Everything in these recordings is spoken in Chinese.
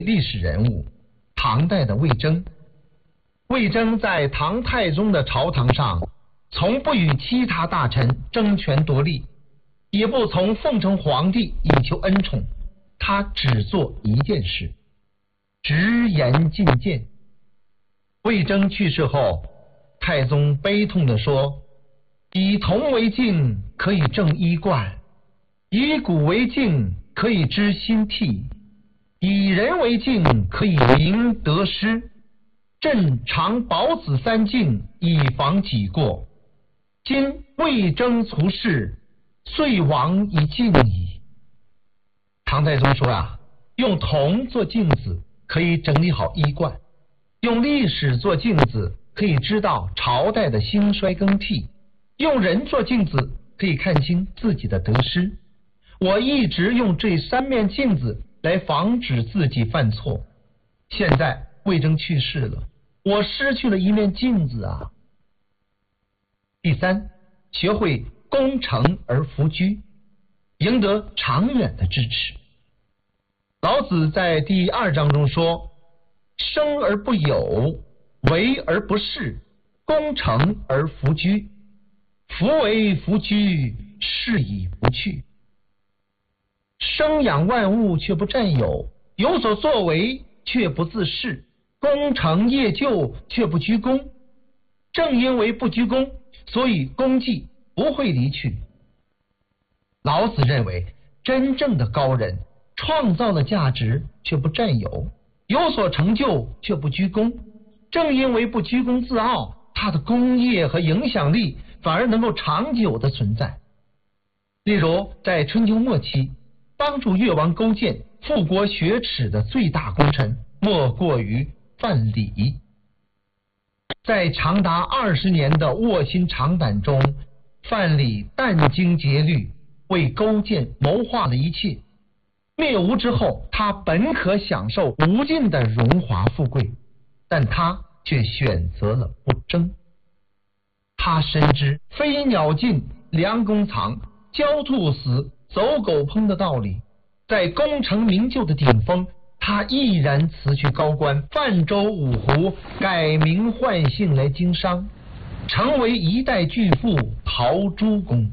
历史人物，唐代的魏征。魏征在唐太宗的朝堂上，从不与其他大臣争权夺利，也不从奉承皇帝以求恩宠，他只做一件事，直言进谏。魏征去世后，太宗悲痛地说：以铜为镜，可以正衣冠；以古为镜，可以知兴替；以人为镜，可以明得失。朕常保子三镜，以防己过。今魏征卒世，遂亡一镜矣。唐太宗说用铜做镜子可以整理好衣冠，用历史做镜子可以知道朝代的兴衰更替，用人做镜子可以看清自己的得失。我一直用这3面镜子来防止自己犯错，现在魏征去世了，我失去了一面镜子啊。第3，学会攻城而弗居，赢得长远的支持。老子在第2章中说：生而不有，为而不恃，攻城而弗居。夫为弗居，是以不去。生养万物却不占有，有所作为却不自恃，攻城业就却不居功。正因为不居功，所以功绩不会离去。老子认为，真正的高人创造了价值却不占有，有所成就却不居功。正因为不居功自傲，他的功业和影响力反而能够长久的存在。例如在春秋末期，帮助越王勾践富国雪耻的最大功臣莫过于范蠡。在长达20年的卧薪尝胆中，范蠡殚精竭虑，为勾践谋划了一切。灭吴之后，他本可享受无尽的荣华富贵，但他却选择了不争。他深知飞鸟尽，良弓藏，狡兔死，走狗烹的道理。在功成名就的顶峰，他毅然辞去高官，泛舟五湖，改名换姓来经商，成为一代巨富陶朱公。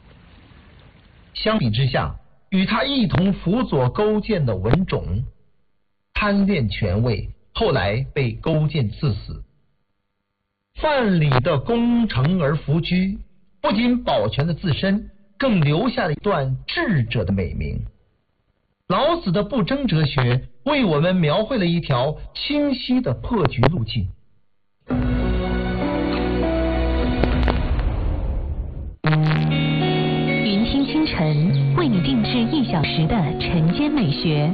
相比之下，与他一同辅佐勾践的文种，贪恋权位，后来被勾践赐死。范蠡的攻城而弗居，不仅保全了自身，更留下了一段智者的美名。老子的不争哲学为我们描绘了一条清晰的破局路径。 云听清晨为你定制1小时的晨间美学，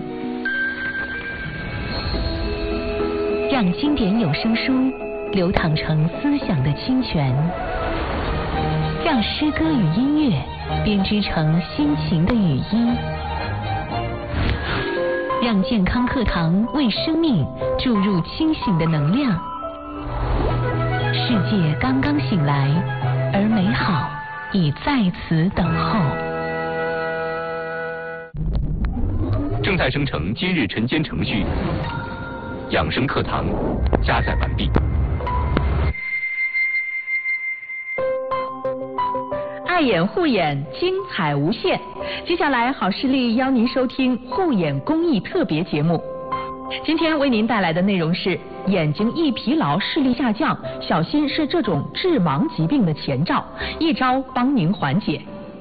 让经典有声书流淌成思想的清泉，让诗歌与音乐编织成心情的雨衣，让健康课堂为生命注入清醒的能量。世界刚刚醒来，而美好已在此等候。 正在生成今日晨间程序，养生课堂加载完毕。 爱眼护眼，精彩无限。接下来，好视力邀您收听护眼公益特别节目。今天为您带来的内容是：眼睛一疲劳，视力下降，小心是这种致盲疾病的前兆，一招帮您缓解。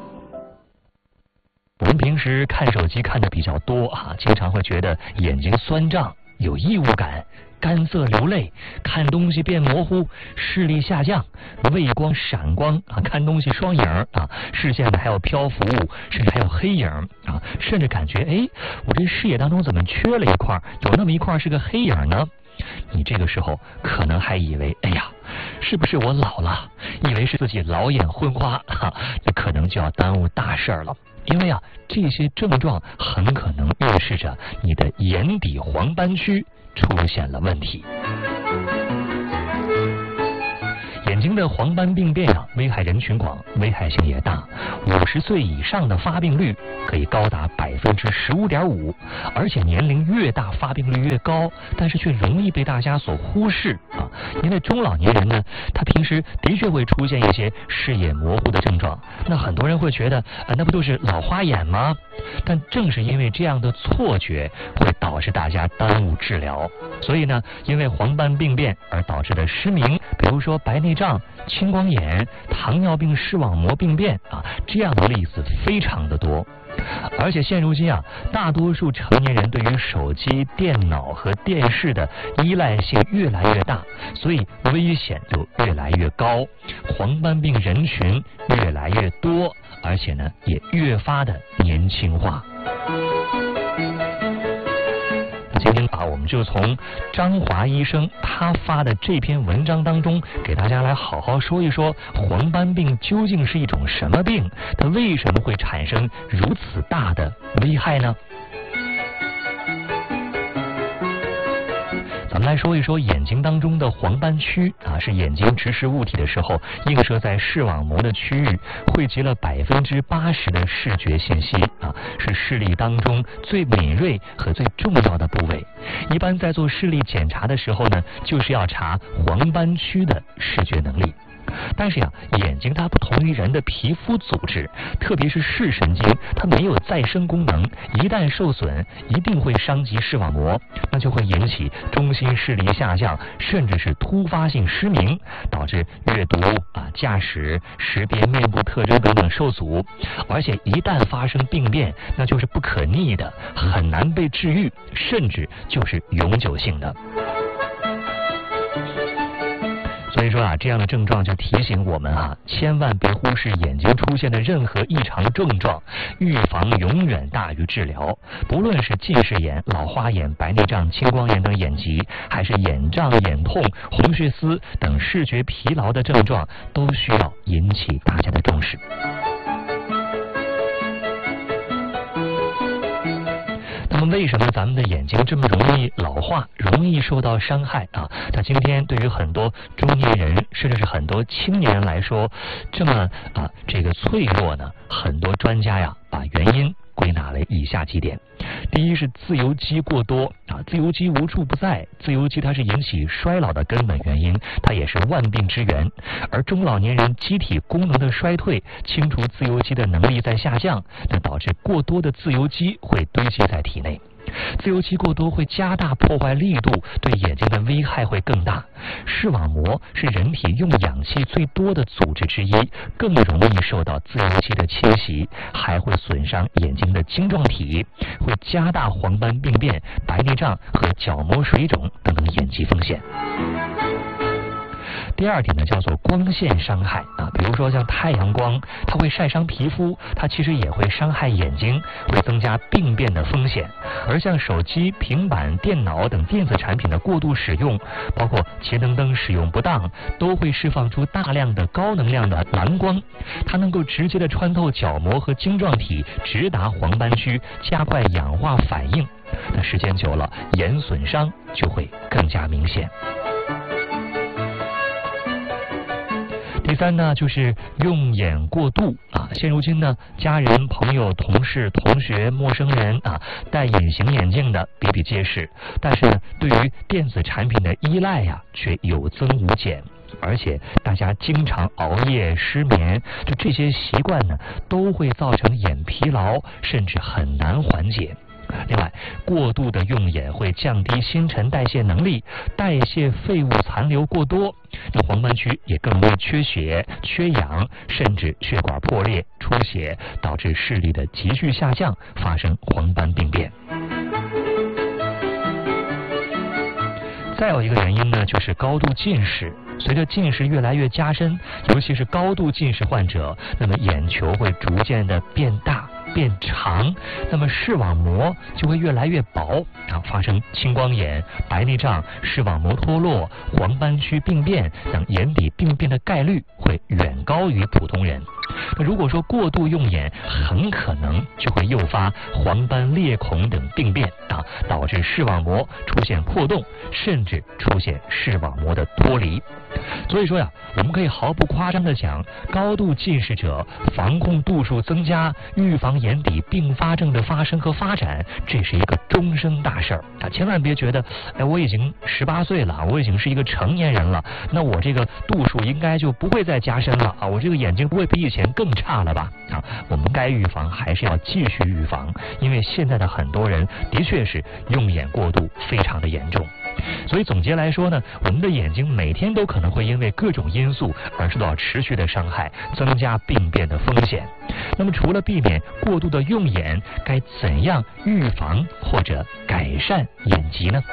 我们平时看手机看的比较多经常会觉得眼睛酸胀，有异物感，干涩流泪，看东西变模糊，视力下降，畏光闪光看东西双影视线呢还有漂浮物，甚至还有黑影甚至感觉我这视野当中怎么缺了一块，有那么一块是个黑影呢？你这个时候可能还以为是不是我老了，以为是自己老眼昏花这可能就要耽误大事了。因为这些症状很可能预示着你的眼底黄斑区出现了问题。眼睛的黄斑病变啊，危害人群广，危害性也大。50岁以上的发病率可以高达15.5%，而且年龄越大发病率越高，但是却容易被大家所忽视啊。因为中老年人呢，他平时的确会出现一些视野模糊的症状，那很多人会觉得那不就是老花眼吗？但正是因为这样的错觉，会导致大家耽误治疗。所以呢，因为黄斑病变而导致的失明，比如说白内障、青光眼、糖尿病视网膜病变啊，这样的例子非常的多。而且现如今啊，大多数成年人对于手机、电脑和电视的依赖性越来越大，所以危险就越来越高，黄斑病人群越来越多，而且呢也越发的年轻化。今天我们就从张华医生他发的这篇文章当中，给大家来好好说一说黄斑病究竟是一种什么病，它为什么会产生如此大的危害呢？咱们来说一说眼睛当中的黄斑区啊，是眼睛直视物体的时候映射在视网膜的区域，汇集了80%的视觉信息啊，是视力当中最敏锐和最重要的部位。一般在做视力检查的时候呢，就是要查黄斑区的视觉能力。但是呀，眼睛它不同于人的皮肤组织，特别是视神经，它没有再生功能，一旦受损，一定会伤及视网膜，那就会引起中心视力下降，甚至是突发性失明，导致阅读驾驶、识别面部特征等等受阻。而且一旦发生病变，那就是不可逆的，很难被治愈，甚至就是永久性的。所以说这样的症状就提醒我们千万别忽视眼睛出现的任何异常症状，预防永远大于治疗。不论是近视眼、老花眼、白内障、青光眼等眼疾，还是眼胀、眼痛、红血丝等视觉疲劳的症状，都需要引起大家的重视。那么为什么咱们的眼睛这么容易老化，容易受到伤害啊？那今天对于很多中年人，甚至是很多青年人来说，这么这个脆弱呢？很多专家呀，把原因归纳了以下几点。第一是自由基过多自由基无处不在，自由基它是引起衰老的根本原因，它也是万病之源。而中老年人机体功能的衰退，清除自由基的能力在下降，那导致过多的自由基会堆积在体内。自由基过多会加大破坏力度，对眼睛的危害会更大。视网膜是人体用氧气最多的组织之一，更容易受到自由基的侵袭，还会损伤眼睛的晶状体，会加大黄斑病变、白内障和角膜水肿等等眼疾风险。第二点呢，叫做光线伤害比如说像太阳光，它会晒伤皮肤，它其实也会伤害眼睛，会增加病变的风险。而像手机、平板、电脑等电子产品的过度使用，包括节能灯使用不当，都会释放出大量的高能量的蓝光，它能够直接的穿透角膜和晶状体，直达黄斑区，加快氧化反应。那时间久了，眼损伤就会更加明显。第三呢，就是用眼过度现如今呢，家人、朋友、同事、同学、陌生人戴隐形眼镜的比比皆是，但是呢，对于电子产品的依赖却有增无减。而且大家经常熬夜、失眠，就这些习惯呢，都会造成眼疲劳，甚至很难缓解。另外，过度的用眼会降低新陈代谢能力，代谢废物残留过多，那黄斑区也更容易缺血、缺氧，甚至血管破裂、出血，导致视力的急剧下降，发生黄斑病变。再有一个原因呢，就是高度近视。随着近视越来越加深，尤其是高度近视患者，那么眼球会逐渐的变大、变长，那么视网膜就会越来越薄发生青光眼、白内障、视网膜脱落、黄斑区病变等眼底病变的概率会远高于普通人。 那如果说过度用眼，很可能就会诱发黄斑裂孔等病变啊，导致视网膜出现破洞，甚至出现视网膜的脱离。所以说呀，我们可以毫不夸张地讲，高度近视者防控度数增加，预防眼底并发症的发生和发展，这是一个终生大事儿啊！千万别觉得，我已经18岁了，我已经是一个成年人了，那我这个度数应该就不会再加深了啊，我这个眼睛不会比以前更差了吧？啊，我们该预防还是要继续预防，因为现在的很多人的确是用眼过度非常的严重。所以总结来说呢，我们的眼睛每天都可能会因为各种因素而受到持续的伤害，增加病变的风险。那么除了避免过度的用眼，该怎样预防或者改善眼疾呢？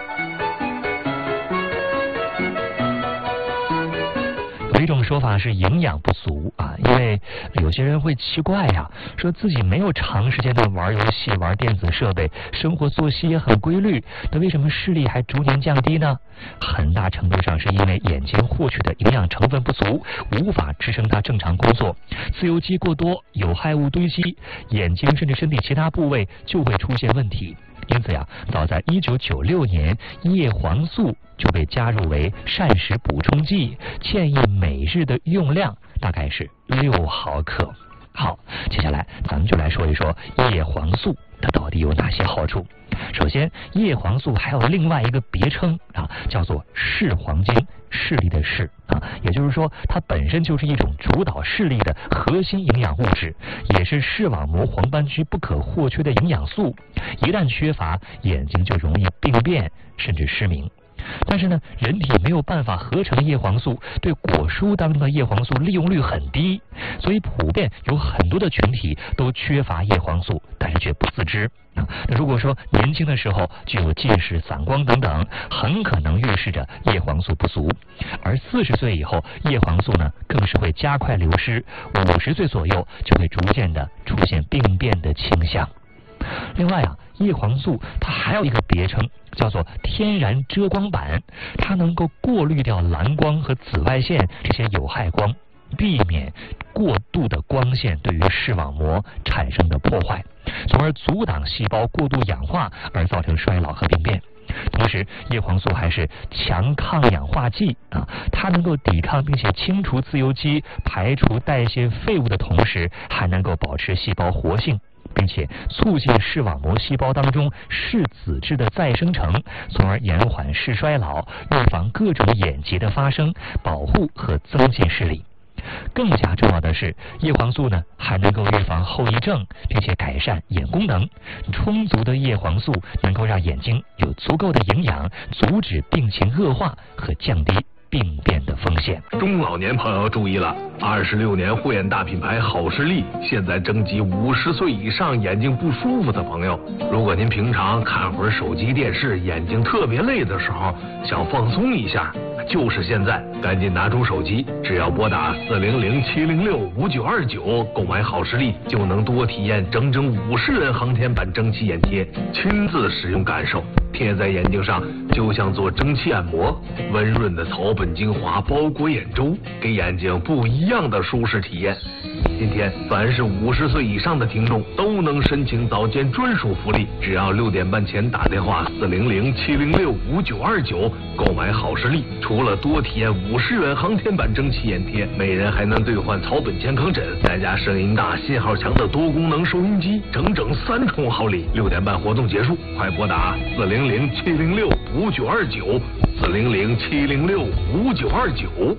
有一种说法是营养不足啊，因为有些人会奇怪呀，说自己没有长时间的玩游戏、玩电子设备，生活作息也很规律，那为什么视力还逐年降低呢？很大程度上是因为眼睛获取的营养成分不足，无法支撑它正常工作，自由基过多，有害物堆积，眼睛甚至身体其他部位就会出现问题。因此呀，早在1996年，叶黄素就被加入为膳食补充剂，建议每日的用量大概是6毫克。好，接下来咱们就来说一说叶黄素它到底有哪些好处。首先，叶黄素还有另外一个别称啊，叫做视黄金，视力的视啊，也就是说它本身就是一种主导视力的核心营养物质，也是视网膜黄斑区不可或缺的营养素。一旦缺乏，眼睛就容易病变甚至失明。但是呢，人体没有办法合成叶黄素，对果蔬当中的叶黄素利用率很低，所以普遍有很多的群体都缺乏叶黄素，但是却不自知。那如果说年轻的时候就有近视、散光等等，很可能预示着叶黄素不足。而40岁以后，叶黄素呢更是会加快流失，50岁左右就会逐渐的出现病变的倾向。另外啊，叶黄素它还有一个别称，叫做天然遮光板，它能够过滤掉蓝光和紫外线这些有害光，避免过度的光线对于视网膜产生的破坏，从而阻挡细胞过度氧化而造成衰老和病变。同时，叶黄素还是强抗氧化剂啊，它能够抵抗并且清除自由基，排除代谢废物的同时，还能够保持细胞活性，并且促进视网膜细胞当中视紫质的再生成，从而延缓视衰老，预防各种眼疾的发生，保护和增进视力。更加重要的是，叶黄素呢还能够预防后遗症，并且改善眼功能。充足的叶黄素能够让眼睛有足够的营养，阻止病情恶化和降低病变的风险。 中老年朋友注意了，26年护眼大品牌好视力现在征集50岁以上眼睛不舒服的朋友。如果您平常看会儿手机电视，眼睛特别累的时候，想放松一下，就是现在，赶紧拿出手机，只要拨打400-706-5929购买好视力，就能多体验整整50元航天版蒸汽眼贴，亲自使用感受，贴在眼睛上就像做蒸汽按摩，温润的草本精华包裹眼周，给眼睛不一样的舒适体验。今天凡是50岁以上的听众都能申请早间专属福利，只要6点半前打电话400-706-5929购买好视力，除了多体验50元航天版蒸汽眼贴，每人还能兑换草本健康枕，再加声音大、信号强的多功能收音机，整整3重好礼。6点半活动结束，快拨打400-706-5929 400-706-5929。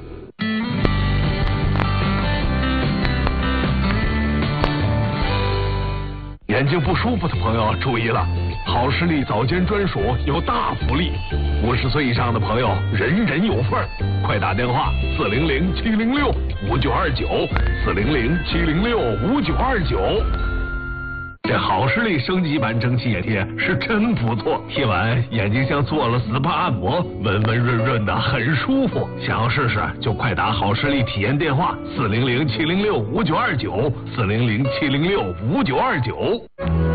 眼睛不舒服的朋友注意了，好视力早间专属有大福利，50岁以上的朋友人人有份儿，快打电话400-706-5929 400-706-5929。这好视力升级版蒸汽眼贴是真不错，贴完眼睛像做了 SPA 按摩，温温润润的，很舒服。想要试试就快打好视力体验电话400-706-5929 400-706-5929。